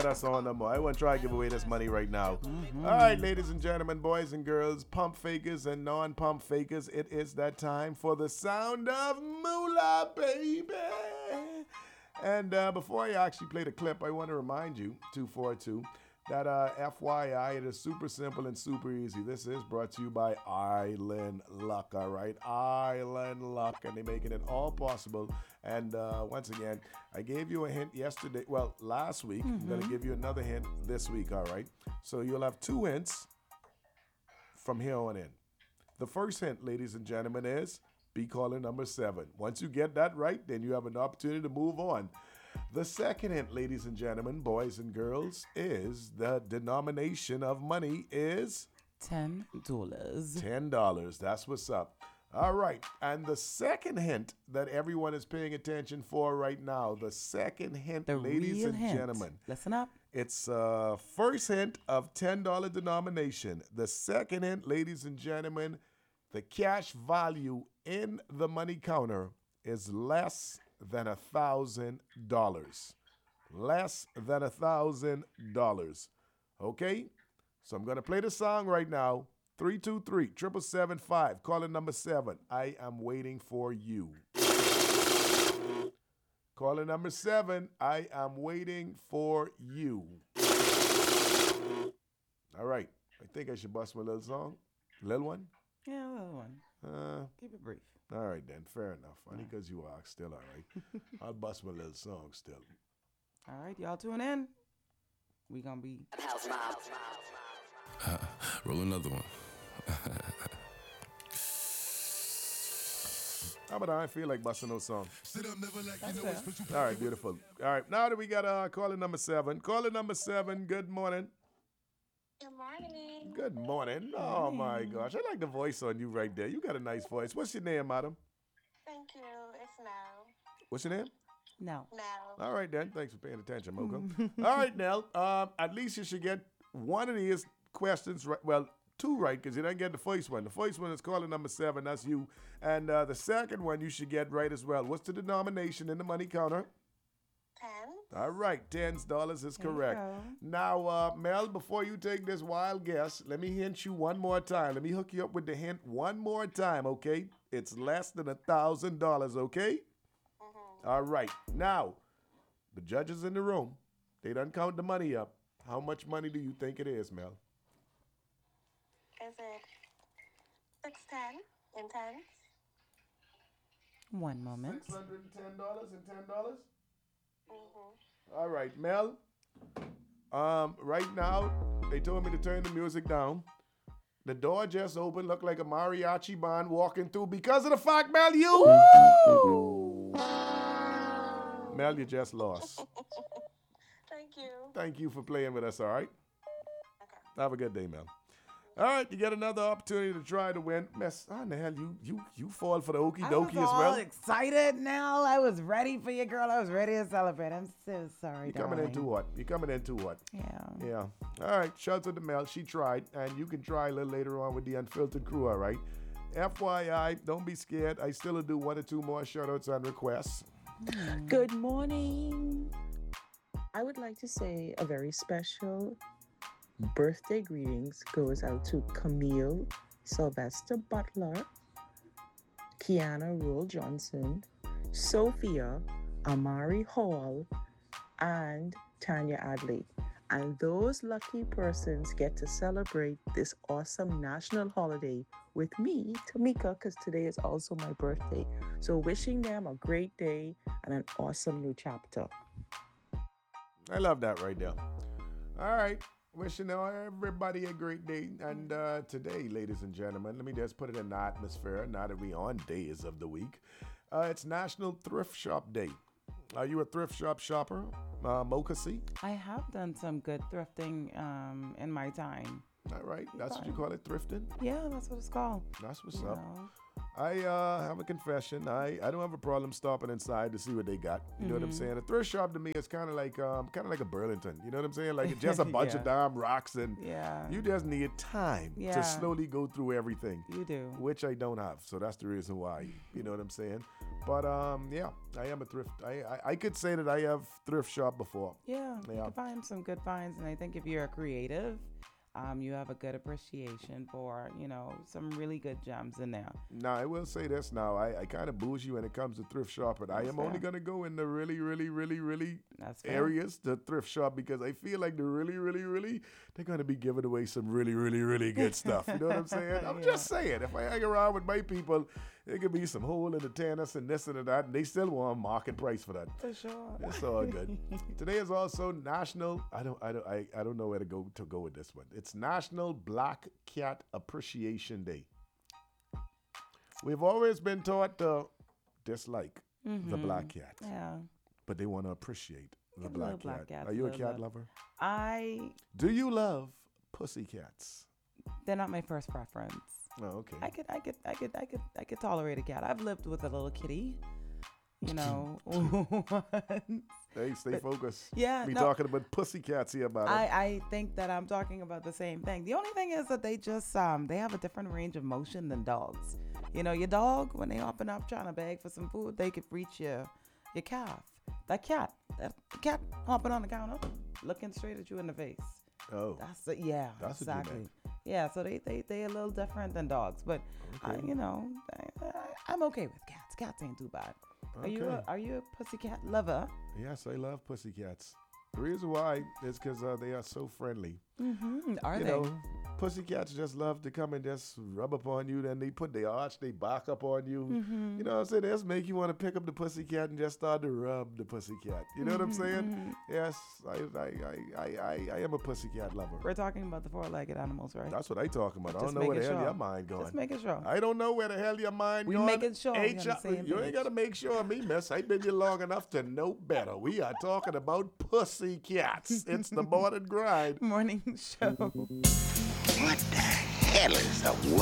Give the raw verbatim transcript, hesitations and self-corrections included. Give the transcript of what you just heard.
get us on no more. I want to try to give away this money right now. Mm-hmm. All right, ladies and gentlemen, boys and girls, pump fakers and non-pump fakers, it is that time for the sound of moolah, baby. And uh, before I actually play the clip, I want to remind you, two four two, that uh, F Y I, it is super simple and super easy. This is brought to you by Island Luck, all right? Island Luck, and they're making it all possible. And uh, once again, I gave you a hint yesterday, well, last week. Mm-hmm. I'm going to give you another hint this week, all right? So you'll have two hints from here on in. The first hint, ladies and gentlemen, is be caller number seven. Once you get that right, then you have an opportunity to move on. The second hint, ladies and gentlemen, boys and girls, is the denomination of money is ten dollars. ten dollars. That's what's up. All right. And the second hint that everyone is paying attention for right now, the second hint, the ladies and hint. gentlemen. Listen up. It's uh first hint of ten dollars denomination. The second hint, ladies and gentlemen, the cash value in the money counter is less than a thousand dollars. Less than a thousand dollars. Okay? So I'm gonna play the song right now. three two three, seven seven seven five. Caller number seven. I am waiting for you. Caller number seven. I am waiting for you. All right. I think I should bust my little song. Little one? Yeah, a little one. Uh, Keep it brief. All right, then. Fair enough. Funny because you are still all right. I'll bust my little song still. All right, y'all tune in. We gonna be House Mob. Uh, roll another one. How about I feel like busting no song? That's fair. All right, beautiful. All right, now that we got uh, caller number seven. Caller number seven, good morning. Good morning. Good morning. Oh, my gosh. I like the voice on you right there. You got a nice voice. What's your name, madam? Thank you. It's Nell. What's your name? No. Nell. All right, then. Thanks for paying attention, Mocha. All right, Nell. Um, at least you should get one of these questions right. Well, two right, because you didn't get the first one. The first one is caller number seven. That's you. And uh, the second one you should get right as well. What's the denomination in the money counter? Ten. All right, ten dollars is There you correct. go. Now, uh, Mel, before you take this wild guess, let me hint you one more time. Let me hook you up with the hint one more time, okay? It's less than a thousand dollars, okay? Mm-hmm. All right. Now, the judges in the room, they done count the money up. How much money do you think it is, Mel? Is it six ten in tens? One moment. Six hundred and ten dollars and ten dollars. Mm-hmm. All right, Mel. Um, right now, they told me to turn the music down. The door just opened, looked like a mariachi band walking through because of the fact, Mel, you. Mel, you just lost. Thank you. Thank you for playing with us, all right? Okay. Have a good day, Mel. All right, you get another opportunity to try to win. Miss, how in the hell you you you fall for the okie I dokie was as all well? excited now. I was ready for you, girl. I was ready to celebrate. I'm so sorry, You coming darling. in too what? You coming in too what? Yeah. Yeah. All right. Shout out to Mel. She tried, and you can try a little later on with the Unfiltered crew. All right. F Y I, don't be scared. I still do one or two more shout outs and requests. Good morning. I would like to say a very special birthday greetings goes out to Camille Sylvester Butler, Kiana Rule Johnson, Sophia Amari Hall, and Tanya Adley. And those lucky persons get to celebrate this awesome national holiday with me, Tamika, because today is also my birthday. So wishing them a great day and an awesome new chapter. I love that right there. All right. Wishing everybody a great day. And uh, today, ladies and gentlemen, let me just put it in the atmosphere now that we on days of the week. Uh, it's National Thrift Shop Day. Are you a thrift shop shopper, uh, Mocha C? I have done some good thrifting um, in my time. All right. That's what you call it, thrifting? Yeah, that's what it's called. That's what's You up. know. I uh, have a confession. I, I don't have a problem stopping inside to see what they got. You know what I'm saying? A thrift shop to me is kind of like um, kind of like a Burlington. You know what I'm saying? Like it's just a bunch of Yeah. damn rocks, and Yeah. you just need time Yeah. to slowly go through everything, You do. which I don't have. So that's the reason why. You know what I'm saying? But um, yeah, I am a thrift. I, I I could say that I have thrift shop before. Yeah, you Yeah. can find some good finds, and I think if you're a creative, um, you have a good appreciation for, you know, some really good gems in there. Now I will say this. Now I, I kind of bougie when it comes to thrift shop, but I That's am only fair. gonna go in the really, really, really, really That's fair. areas to thrift shop because I feel like the really, really, really they're gonna be giving away some really, really, really good stuff. You know what I'm saying? I'm Yeah. just saying. If I hang around with my people, there could be some hole in the tennis and this and that, and they still want market price for that. For sure. It's all good. Today is also National. I don't. I don't. I, I don't know where to go to go with this one. It's National Black Cat Appreciation Day. We've always been taught to dislike the black cat, Yeah. but they want to appreciate the Give a black little black cat. cats Are a you a little cat love. lover? I, Do you love pussy cats? they're not my first preference. Oh, okay. I could, I could, I could, I could, I could tolerate a cat. I've lived with a little kitty, you know. once. Hey, stay but- focused. yeah, We no. talking about pussy cats here, about I, I think that I'm talking about the same thing. The only thing is that they just um they have a different range of motion than dogs. You know, your dog, when they open up trying to beg for some food, they could reach your your calf. That cat, that cat hopping on the counter, looking straight at you in the face. Oh, That's the, yeah, That's what you exactly. meant. Yeah, so they they they a little different than dogs, but I, Okay. you know, I, I, I'm okay with cats. Cats ain't too bad. Are you a, Okay. are you a pussycat lover? yes, I love pussy cats. The reason why is because uh, they are so friendly. Mm-hmm. Are You they? know, pussycats just love to come and just rub up on you. Then they put their arch, they bark up on you. Mm-hmm. You know what I'm saying? They just make you want to pick up the pussycat and just start to rub the pussycat. You know what I'm Mm-hmm, saying? Yes, I, I, I, I, I, I am a pussycat lover. We're talking about the four-legged animals, right? That's what I talking about. I Just don't know where the making hell sure. your mind going. Just making sure. I don't know where the hell your mind We going. making sure we on H- the same you ain't page. got to make sure of me, miss. I've been here long enough to know better. We are talking about pussy cats. It's the morning grind. Morning show. What the hell is the